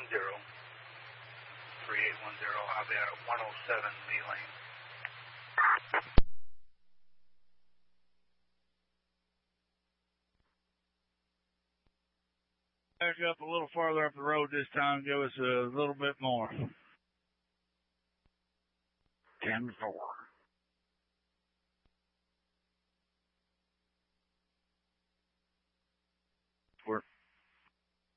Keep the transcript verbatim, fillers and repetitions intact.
one zero. three eight one zero. I'll be at one oh seven Lee Lane. Back up a little farther up the road this time. Give us a little bit more. ten four.